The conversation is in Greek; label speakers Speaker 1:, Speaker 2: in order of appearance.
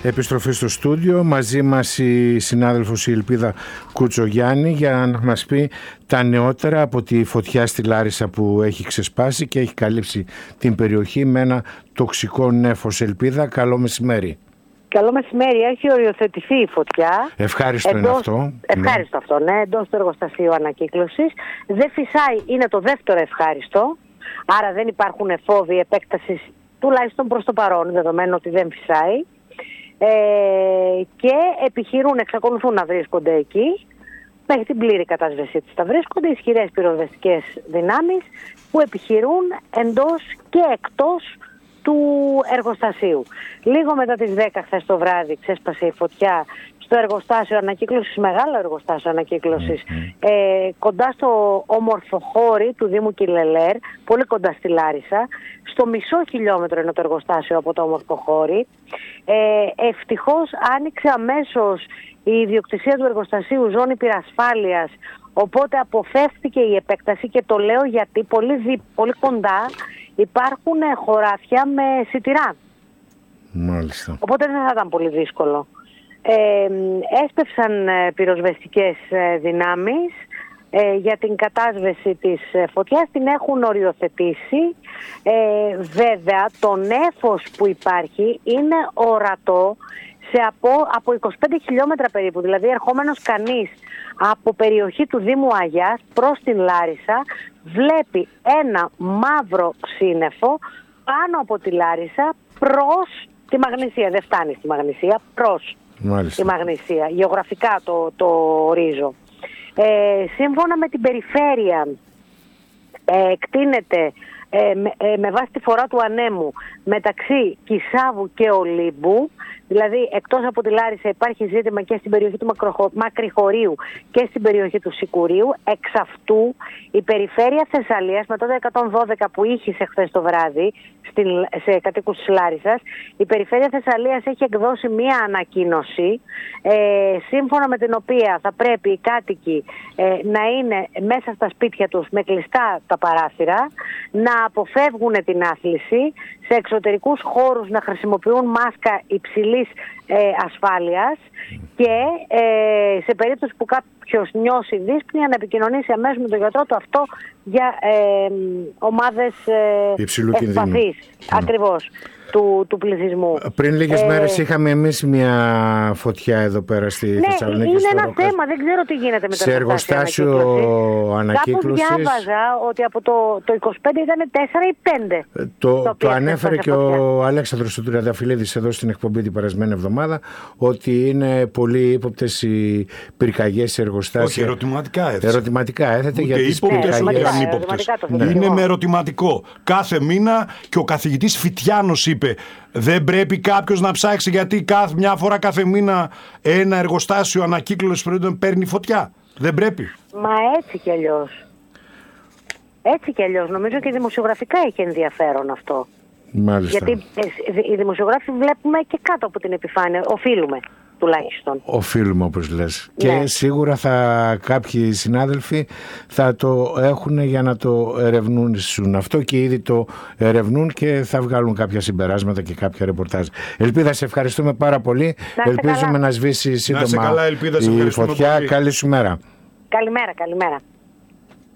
Speaker 1: Επιστροφή στο στούντιο, μαζί μας η συνάδελφος η Ελπίδα Κουτσογιάννη για να μας πει τα νεότερα από τη φωτιά στη Λάρισα που έχει ξεσπάσει και έχει καλύψει την περιοχή με ένα τοξικό νέφος. Ελπίδα, καλό μεσημέρι.
Speaker 2: Καλό μεσημέρι. Έχει οριοθετηθεί η φωτιά.
Speaker 1: Ευχάριστο είναι αυτό.
Speaker 2: Ευχάριστο αυτό, ναι, εντός του εργοστασίου ανακύκλωσης. Δεν φυσάει, είναι το δεύτερο ευχάριστο. Άρα δεν υπάρχουν φόβοι επέκτασης, τουλάχιστον προς το παρόν, δεδομένου ότι δεν φυσάει. Και εξακολουθούν να βρίσκονται εκεί. Μέχρι την πλήρη κατάσβεσή της θα βρίσκονται ισχυρές πυροσβεστικές δυνάμεις που επιχειρούν εντός και εκτός του εργοστασίου. Λίγο μετά τις 10 χθες το βράδυ ξέσπασε η φωτιά στο εργοστάσιο ανακύκλωσης, μεγάλο εργοστάσιο ανακύκλωσης, κοντά στο Ομορφοχώρι του Δήμου Κιλελέρ, πολύ κοντά στη Λάρισα. Στο μισό χιλιόμετρο είναι το εργοστάσιο από το Ομορφοχώρι. Ευτυχώς άνοιξε αμέσως η ιδιοκτησία του εργοστασίου ζώνη πυρασφάλειας, οπότε αποφεύθηκε η επέκταση, και το λέω γιατί πολύ κοντά υπάρχουν χωράφια με σιτηρά.
Speaker 1: Μάλιστα.
Speaker 2: Οπότε δεν θα ήταν πολύ δύσκολο. Έσπευσαν πυροσβεστικές δυνάμεις για την κατάσβεση της φωτιάς, την έχουν οριοθετήσει. Βέβαια το νέφος που υπάρχει είναι ορατό από 25 χιλιόμετρα περίπου, δηλαδή ερχόμενος κανείς από περιοχή του Δήμου Αγιάς προς την Λάρισα βλέπει ένα μαύρο σύννεφο πάνω από τη Λάρισα προς τη Μαγνησία. Δεν φτάνει στη Μαγνησία, προς τη Μαγνησία. Γεωγραφικά το ορίζω. Σύμφωνα με την περιφέρεια εκτείνεται με βάση τη φορά του ανέμου μεταξύ Κισάβου και Ολύμπου. Δηλαδή εκτός από τη Λάρισα υπάρχει ζήτημα και στην περιοχή του Μακρυχωρίου και στην περιοχή του Σικουρίου. Εξ αυτού η περιφέρεια Θεσσαλίας, μετά το 112 που ήχησε χθες το βράδυ σε κατοίκους της Λάρισσας, η περιφέρεια Θεσσαλίας έχει εκδώσει μία ανακοίνωση σύμφωνα με την οποία θα πρέπει οι κάτοικοι να είναι μέσα στα σπίτια τους με κλειστά τα παράθυρα, να αποφεύγουν την άθληση, σε εξωτερικούς χώρους να χρησιμοποιούν μάσκα υψηλής ασφάλειας και σε περίπτωση που κάποιος νιώσει δύσπνοια να επικοινωνήσει αμέσως με τον γιατρό του, αυτό για ομάδες ευπαθείς ακριβώς του πληθυσμού.
Speaker 1: Πριν λίγες μέρες είχαμε εμείς μια φωτιά εδώ πέρα στη Θεσσαλονίκη.
Speaker 2: Είναι ένα θέμα, δεν ξέρω τι γίνεται με το
Speaker 1: εργοστάσιο ανακύκλωσης.
Speaker 2: Κάπου διάβαζα ότι από το 25 ήταν 4 ή 5.
Speaker 1: Το ανέφερε και ο Αλέξανδρος του Τριανταφυλλίδης εδώ στην εκπομπή την περασμένη εβδομάδα, ότι είναι πολύ ύποπτες οι πυρκαγιές σε εργοστάσια.
Speaker 3: Όχι, ερωτηματικά έθεσε.
Speaker 1: Ερωτηματικά έθετε για τις
Speaker 3: πυρκαγιές. Είναι με ερωτηματικό. Κάθε μήνα, και ο καθηγητής Φιτιάνος είπε, δεν πρέπει κάποιος να ψάξει γιατί μια φορά κάθε μήνα ένα εργοστάσιο ανακύκλωσης παίρνει φωτιά. Δεν πρέπει.
Speaker 2: Μα έτσι κι αλλιώς. Έτσι κι αλλιώς. Νομίζω και δημοσιογραφικά έχει ενδιαφέρον αυτό.
Speaker 1: Μάλιστα.
Speaker 2: Γιατί οι δημοσιογράφοι βλέπουμε και κάτω από την επιφάνεια. Οφείλουμε τουλάχιστον.
Speaker 1: Οφείλουμε, όπως λες.
Speaker 2: Ναι.
Speaker 1: Και σίγουρα κάποιοι συνάδελφοι θα το έχουν για να το ερευνούν αυτό, και ήδη το ερευνούν και θα βγάλουν κάποια συμπεράσματα και κάποια ρεπορτάζ. Ελπίδα, σε ευχαριστούμε πάρα πολύ. Ελπίζουμε να σβήσει σύντομα η φωτιά. Καλή σου μέρα.
Speaker 2: Καλημέρα.